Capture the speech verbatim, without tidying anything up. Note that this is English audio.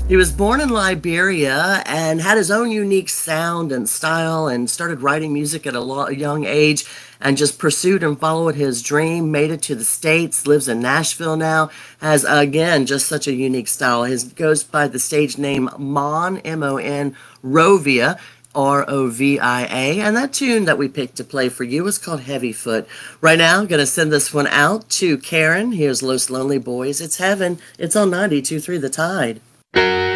He was born in Liberia and had his own unique sound and style and started writing music at a lo- young age and just pursued and followed his dream, made it to the States, lives in Nashville now, has again just such a unique style. His goes by the stage name Mon, M O N, Rovia. R O V I A. And that tune that we picked to play for you is called Heavy Foot. Right now, I'm going to send this one out to Karen. Here's Los Lonely Boys. It's Heaven. It's on ninety-two point three The Tide.